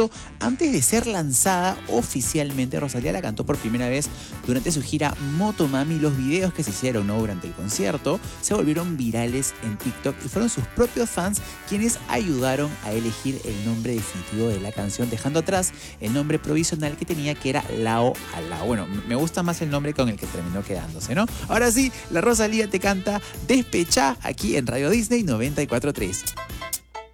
éxito, antes de ser lanzada oficialmente, Rosalía la cantó por primera vez durante su gira Motomami. Los videos que se hicieron, ¿no?, durante el concierto se volvieron virales en TikTok y fueron sus propios fans quienes ayudaron a elegir el nombre definitivo de la canción, dejando atrás el nombre provisional que tenía, que era Lao a Lao. Bueno, me gusta más el nombre con el que terminó quedándose, ¿no? Ahora sí, la Rosalía te canta Despechá aquí en Radio Disney 94.3.